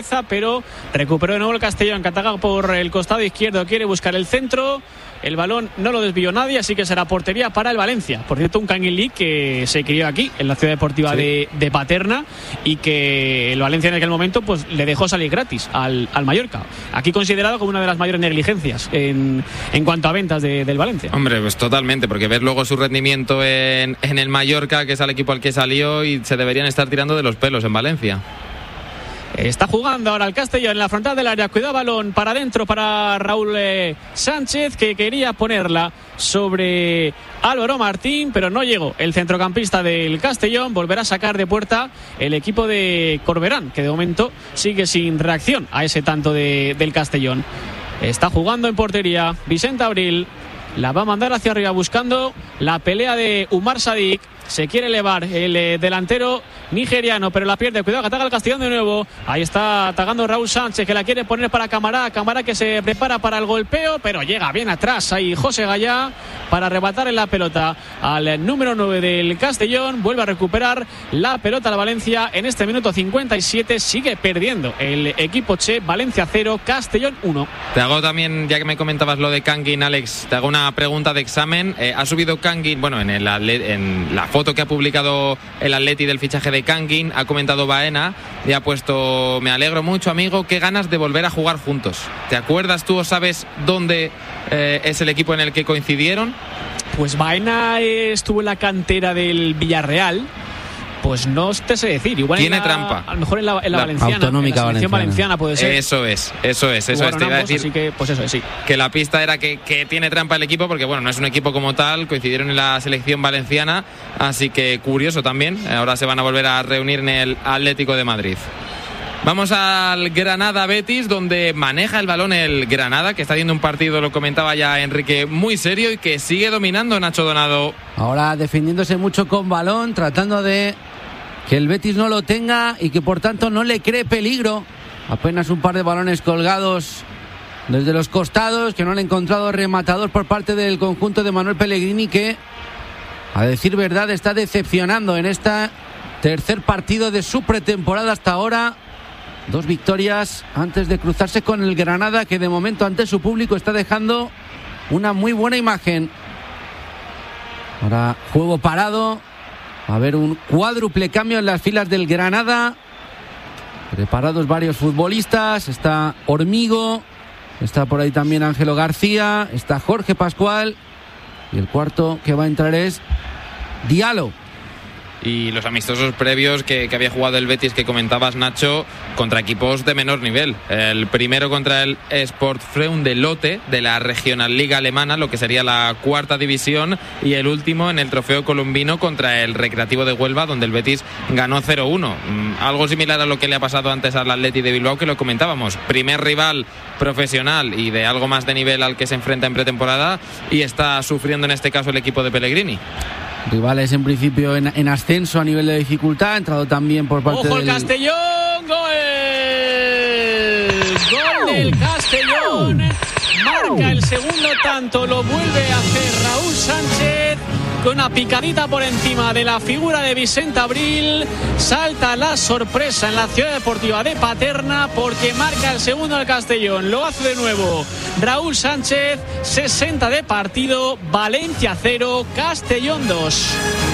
pero recuperó de nuevo el Castellón, que ataca por el costado izquierdo, quiere buscar el centro, el balón no lo desvió nadie, así que será portería para el Valencia. Por cierto, un Kangin Lee que se crió aquí en la ciudad deportiva de Paterna, y que el Valencia en aquel momento pues le dejó salir gratis al Mallorca, aquí considerado como una de las mayores negligencias en cuanto a ventas del Valencia. Hombre, pues totalmente, porque ver luego su rendimiento en el Mallorca, que es el equipo al que salió, y se deberían estar tirando de los pelos en Valencia. Está jugando ahora el Castellón en la frontal del área. Cuidado, balón para adentro para Raúl Sánchez, que quería ponerla sobre Álvaro Martín, pero no llegó el centrocampista del Castellón. Volverá a sacar de puerta el equipo de Corberán, que de momento sigue sin reacción a ese tanto del Castellón. Está jugando en portería Vicente Abril. La va a mandar hacia arriba buscando la pelea de Umar Sadik. Se quiere elevar el delantero nigeriano, pero la pierde. Cuidado que ataca el Castellón de nuevo. Ahí está atacando Raúl Sánchez, que la quiere poner para Camará. Camará que se prepara para el golpeo, pero llega bien atrás ahí José Gallá para arrebatar en la pelota al número 9 del Castellón. Vuelve a recuperar la pelota a la Valencia en este minuto 57. Sigue perdiendo el equipo Che. Valencia 0, Castellón 1. Te hago también, ya que me comentabas lo de Kangin, Alex, te hago una pregunta de examen. Ha subido Kangin, bueno, en la foto que ha publicado el Atleti del fichaje de Kangin, ha comentado Baena y ha puesto: me alegro mucho, amigo, qué ganas de volver a jugar juntos. ¿Te acuerdas tú o sabes dónde es el equipo en el que coincidieron? Pues Baena estuvo en la cantera del Villarreal. Pues no te sé decir, igual tiene trampa. A lo mejor en la Valenciana, Autonómica, en la selección valenciana puede ser. Eso es. Te iba a decir, así que, pues eso es, sí. Que la pista era que tiene trampa el equipo, porque bueno, no es un equipo como tal, coincidieron en la selección valenciana, así que curioso también. Ahora se van a volver a reunir en el Atlético de Madrid. Vamos al Granada-Betis, donde maneja el balón el Granada, que está haciendo un partido, lo comentaba ya Enrique, muy serio, y que sigue dominando Nacho Donado. Ahora defendiéndose mucho con balón, tratando de que el Betis no lo tenga y que por tanto no le cree peligro. Apenas un par de balones colgados desde los costados, que no han encontrado rematador por parte del conjunto de Manuel Pellegrini, que, a decir verdad, está decepcionando en este tercer partido de su pretemporada hasta ahora. 2 victorias antes de cruzarse con el Granada, que de momento ante su público está dejando una muy buena imagen. Ahora juego parado. Va a haber un cuádruple cambio en las filas del Granada. Preparados varios futbolistas. Está Hormigo, está por ahí también Ángelo García, está Jorge Pascual, y el cuarto que va a entrar es Diallo. Y los amistosos previos que había jugado el Betis, que comentabas, Nacho, contra equipos de menor nivel. El primero contra el Sportfreund de Lotte, de la Regionalliga alemana, lo que sería la 4ª división, y el último en el Trofeo Colombino contra el Recreativo de Huelva, donde el Betis ganó 0-1. Algo similar a lo que le ha pasado antes al Atleti de Bilbao, que lo comentábamos. Primer rival profesional y de algo más de nivel al que se enfrenta en pretemporada, y está sufriendo en este caso el equipo de Pellegrini. Rivales en principio en ascenso a nivel de dificultad. Ha entrado también por parte ¡ojo el Castellón! ¡Gol! ¡Gol del Castellón! Marca el segundo tanto, lo vuelve a hacer Raúl Sánchez con una picadita por encima de la figura de Vicente Abril. Salta la sorpresa en la ciudad deportiva de Paterna, porque marca el segundo del Castellón. Lo hace de nuevo Raúl Sánchez. 60 de partido. Valencia 0, Castellón 2.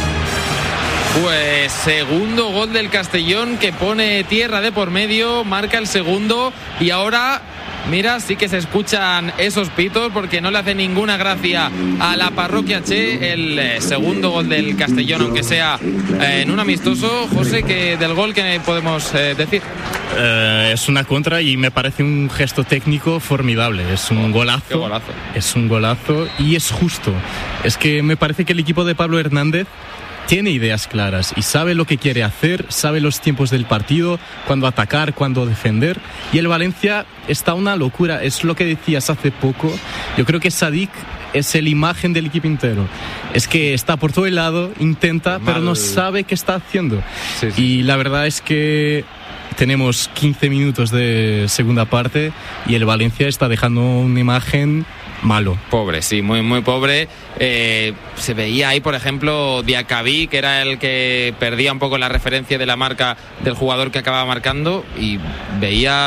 Pues segundo gol del Castellón, que pone tierra de por medio, marca el segundo, y ahora, mira, sí que se escuchan esos pitos, porque no le hace ninguna gracia a la parroquia Che el segundo gol del Castellón, aunque sea en un amistoso. José, que del gol, ¿qué podemos decir? Es una contra y me parece un gesto técnico formidable. Es un golazo. Qué golazo. Es un golazo y es justo. Es que me parece que el equipo de Pablo Hernández tiene ideas claras y sabe lo que quiere hacer, sabe los tiempos del partido, cuándo atacar, cuándo defender. Y el Valencia está una locura, es lo que decías hace poco. Yo creo que Sadik es la imagen del equipo entero. Es que está por todo el lado, intenta, pero no sabe qué está haciendo. Sí. Y la verdad es que tenemos 15 minutos de segunda parte y el Valencia está dejando una imagen malo. Pobre, sí, muy, muy pobre. Se veía ahí, por ejemplo, Diacabí, que era el que perdía un poco la referencia de la marca del jugador que acababa marcando, y veía